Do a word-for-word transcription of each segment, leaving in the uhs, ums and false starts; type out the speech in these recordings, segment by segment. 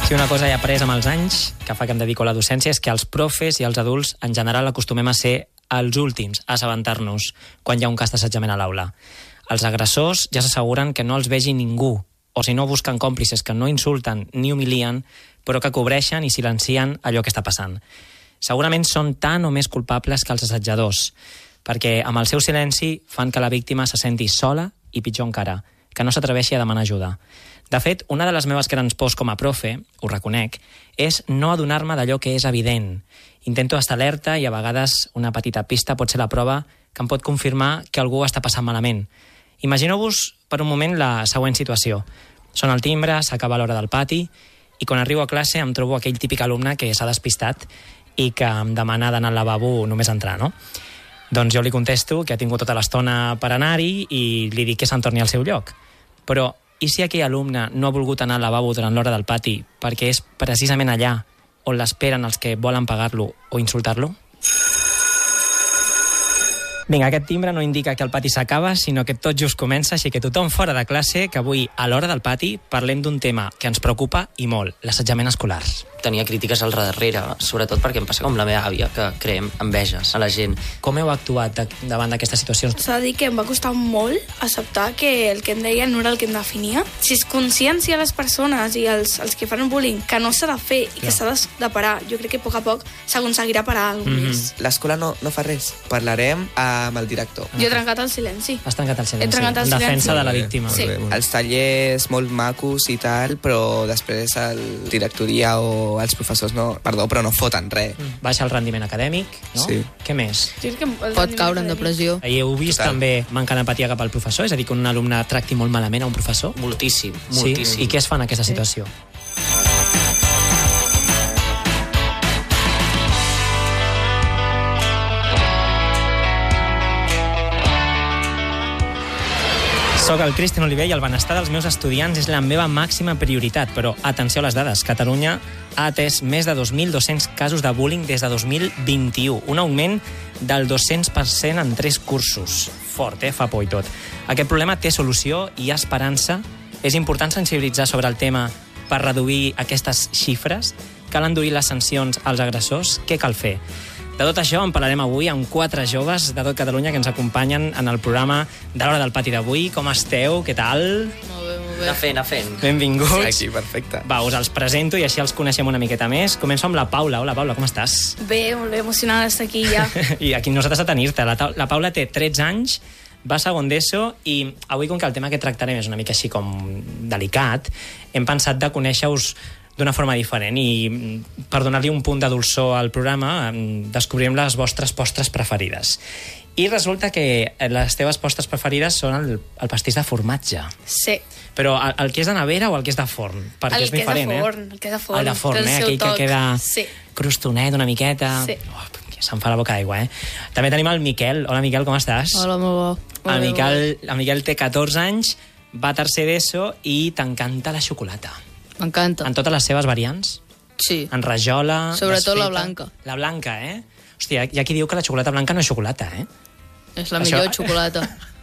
Si una cosa he après amb els anys, que fa que em dedico a la docència, és que els profes i els adults en general acostumem a ser els últims a assabentar-nos quan hi ha un cas d'assetjament a l'aula. Els agressors ja s'asseguren que no els vegi ningú, o si no busquen còmplices que no insulten ni humilien, però que cobreixen i silencien allò que està passant. Segurament són tan o més culpables que els assetjadors, perquè amb el seu silenci fan que la víctima se senti sola i, pitjor encara, que no s'atreveixi a demanar ajuda. De fet, una de les meves grans pors com a profe, ho reconec, és no adonar-me d'allò que és evident. Intento estar alerta i a vegades una petita pista pot ser la prova que em pot confirmar que algú està passant malament. Imagineu-vos per un moment la següent situació. Sona el timbre, s'acaba l'hora del pati i quan arribo a classe em trobo aquell típic alumne que s'ha despistat i que em demana d'anar al lavabo només entrar, no? Doncs jo li contesto que ha tingut tota l'estona per anar-hi i li dic que se'n torni al seu lloc. Però i si aquell alumne no ha volgut anar al lavabo durant l'hora del pati perquè és precisament allà on l'esperen els que volen pagar-lo o insultar-lo? Vinga, aquest timbre no indica que el pati s'acaba, sinó que tot just comença, així que tothom fora de classe, que avui, a l'hora del pati, parlem d'un tema que ens preocupa i molt, l'assetjament escolar. Tenia crítiques al darrere, sobretot perquè em passa com la meva àvia, que creem enveges a la gent. Com heu actuat de, davant d'aquestes situacions? S'ha de dir que em va costar molt acceptar que el que em deien no era el que em definia. Si es consciencia a les persones i els, els que fan bullying que no s'ha de fer i que s'ha de, de parar, jo crec que a poc a poc s'aconseguirà parar alguna mm -hmm. L'escola no, no fa res. Parlarem amb el director. Jo he trencat el silenci. Has trencat el silenci. He trencat el en defensa silenci. de la víctima. Sí. Els tallers molt macos i tal, però després el directoria o els professors no, perdó, però no foten res. Mm. Baixa el rendiment acadèmic, no? Sí. Què més? Pot caure en depressió. I heu vist Total. també manca d'empatia cap al professor? És a dir, que un alumne tracti molt malament a un professor? Moltíssim, moltíssim. Sí? I què es fa en aquesta situació? Soc el Cristian Oliver i el benestar dels meus estudiants és la meva màxima prioritat, però atenció a les dades. Catalunya ha atès més de dos mil dos-cents casos de bullying des de dos mil vint-i-u, un augment del dos-cents per cent en tres cursos. Fort, eh? Fa por i tot. Aquest problema té solució i hi ha esperança. És important sensibilitzar sobre el tema per reduir aquestes xifres. Cal endurir les sancions als agressors. Què cal fer? De tot això en parlarem avui amb quatre joves de tot Catalunya que ens acompanyen en el programa de l'Hora del Pati d'avui. Com esteu? Què tal? Molt bé, molt bé. Anar fent, anar fent. Benvinguts. Aquí, perfecte. Va, us els presento i així els coneixem una miqueta més. Començo amb la Paula. Hola, Paula, com estàs? Bé, molt bé, emocionada d'estar aquí ja. I aquí nosaltres a tenir-te. La, la Paula té tretze anys, va a segon d'ESO i avui, com que el tema que tractarem és una mica així com delicat, hem pensat de conèixer-us d'una forma diferent i per donar-li un punt de dolçor al programa descobrirem les vostres postres preferides. I resulta que les teves postres preferides són el, el pastís de formatge. Sí. Però el, el que és de nevera o el que és de forn? Perquè El és que és de diferent, forn, eh? el que és de forn. El de forn, Té el eh? seu Aquell que toc. queda Sí. crostonet una miqueta. Sí. Oh, se'm fa la boca d'aigua, eh? També tenim el Miquel. Hola, Miquel, com estàs? Hola, molt bo. Molt El bé, Miquel, el Miquel té catorze anys, va a tercer d'ESO i t'encanta la xocolata. M'encanta. En totes les seves variants? Sí. En rajola... Sobretot la desfeta. blanca. La blanca, eh? Hòstia, hi ha qui diu que la xocolata blanca no és xocolata, eh? És la Això- millor xocolata.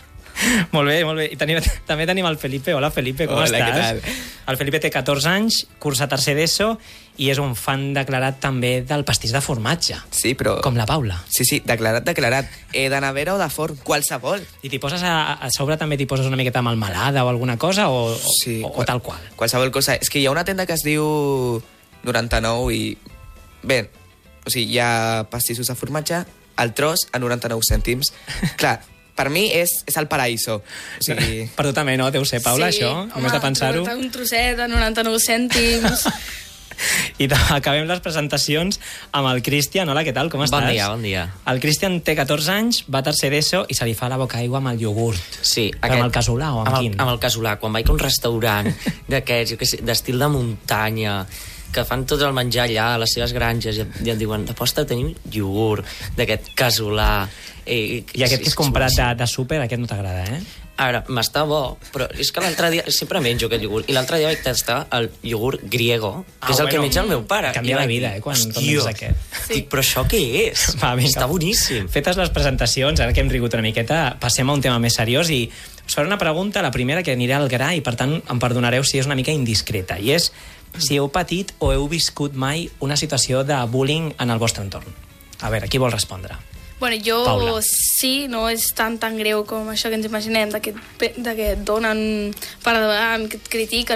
Molt bé, molt bé. I tenim, també tenim el Felipe. Hola, Felipe, com Hola, estàs? què tal? El Felipe té catorze anys, cursa tercer d'ESO i és un fan declarat també del pastís de formatge. Sí, però... Com la Paula. Sí, sí, declarat, declarat. Eh, de nevera o de forn, qualsevol. I t'hi poses a, a sobre també t'hi poses una miqueta de melmelada o alguna cosa o, Sí, o, o tal qual? Qualsevol cosa. És que hi ha una tenda que es diu noranta-nou i... Bé, o sigui, hi ha pastissos de formatge, el tros a noranta-nou cèntims. Clar, per mi és, és el paraíso. O sigui... Per tu també, no? Deu ser, Paula, sí, això? home, Només de pensar-ho. Un trosset de noranta-nou cèntims. I acabem les presentacions amb el Cristian. Hola, què tal? Com estàs? Bon dia, bon dia. El Cristian té catorze anys, va a tercer d'ESO i se li fa la boca aigua amb el iogurt. Sí, Però amb el casolà o amb, amb quin? El, amb el casolà. Quan vaig a un restaurant d'aquests, jo què sé, d'estil de muntanya, que fan tot el menjar allà a les seves granges i, i em diuen, aposta, tenim iogurt d'aquest casolà. Eh, I aquest que és comprat de, de súper, aquest no t'agrada, eh? A veure, m'està bo, però és que l'altre dia... Sempre menjo aquest iogurt. I l'altre dia vaig tastar el iogurt griego, que Ah, és el bueno, que menja el meu pare. canvia I la vaig vida, dir, eh, quan hòstia, tomes aquest. Sí. Dic, però això què és? Va, vinga. Està boníssim. Fetes les presentacions, ara que hem rigut una miqueta, passem a un tema més seriós i us faré una pregunta, la primera que anirà al gra i per tant em perdonareu si és una mica indiscreta, i és si heu patit o heu viscut mai una situació de bullying en el vostre entorn. A veure, qui vol respondre? Bueno, jo Paula. sí, no és tan tan greu com això que ens imaginem, de que, et pe- de que et donen per davant, que et critiquen